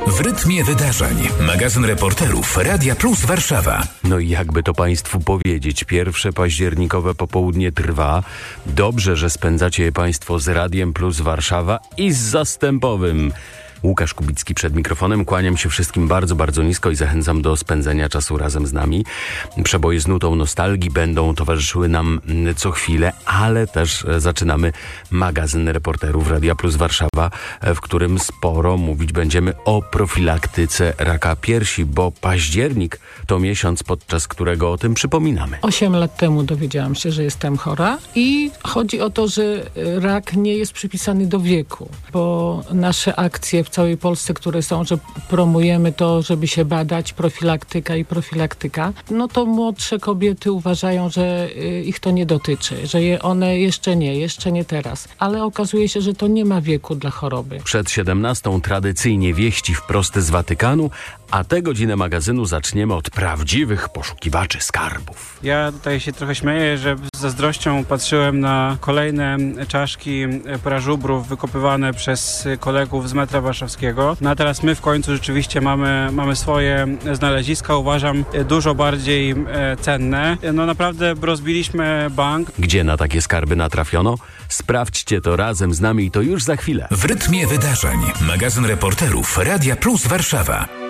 W rytmie wydarzeń. Magazyn reporterów Radia Plus Warszawa. No i jakby to Państwu powiedzieć, pierwsze październikowe popołudnie trwa. Dobrze, że spędzacie je Państwo z Radiem Plus Warszawa i z Zastępowym. Łukasz Kubicki przed mikrofonem. Kłaniam się wszystkim bardzo, bardzo nisko i zachęcam do spędzenia czasu razem z nami. Przeboje z nutą nostalgii będą towarzyszyły nam co chwilę, ale też zaczynamy magazyn reporterów Radia Plus Warszawa, w którym sporo mówić będziemy o profilaktyce raka piersi, bo październik to miesiąc, podczas którego o tym przypominamy. 8 lat temu dowiedziałam się, że jestem chora i chodzi o to, że rak nie jest przypisany do wieku, bo nasze akcje w całej Polsce, które są, że promujemy to, żeby się badać, profilaktyka, no to młodsze kobiety uważają, że ich to nie dotyczy, że one jeszcze nie teraz. Ale okazuje się, że to nie ma wieku dla choroby. Przed 17 tradycyjnie wieści wprost z Watykanu, a tę godzinę magazynu zaczniemy od prawdziwych poszukiwaczy skarbów. Ja tutaj się trochę śmieję, że z zazdrością patrzyłem na kolejne czaszki prażubrów wykopywane przez kolegów z metra warszawskiego. No a teraz my w końcu rzeczywiście mamy swoje znaleziska, uważam, dużo bardziej cenne. No naprawdę rozbiliśmy bank. Gdzie na takie skarby natrafiono? Sprawdźcie to razem z nami i to już za chwilę. W rytmie wydarzeń. Magazyn reporterów Radia Plus Warszawa.